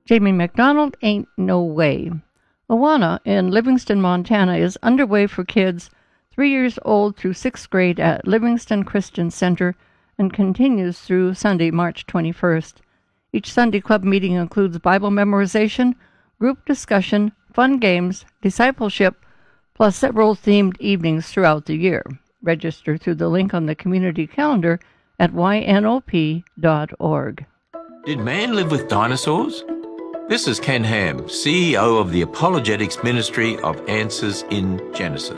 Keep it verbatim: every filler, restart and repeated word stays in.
Jamie McDonald, Ain't No Way. Awana in Livingston, Montana is underway for kids three years old through sixth grade at Livingston Christian Center and continues through Sunday, March twenty-first. Each Sunday club meeting includes Bible memorization, group discussion, fun games, discipleship, plus several themed evenings throughout the year. Register through the link on the community calendar at y n o p dot org. Did man live with dinosaurs? This is Ken Ham, C E O of the Apologetics Ministry of Answers in Genesis.